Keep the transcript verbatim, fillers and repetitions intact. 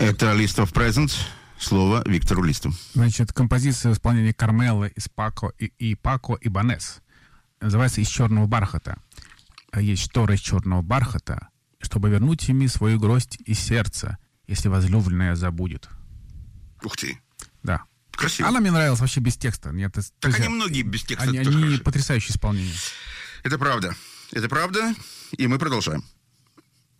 Это List of Presents. Слово Виктору Листу. Значит, композиция в исполнении Кармелы из Пако и, и Пако Ибанес. Называется «Из черного бархата». Есть шторы из черного бархата, чтобы вернуть ими свою гроздь из сердца, если возлюбленная забудет. Ух ты. Да. Красиво. Она мне нравилась вообще без текста. Нет, так друзья, они многие без текста. Они, они потрясающее исполнение. Это правда. Это правда. И мы продолжаем.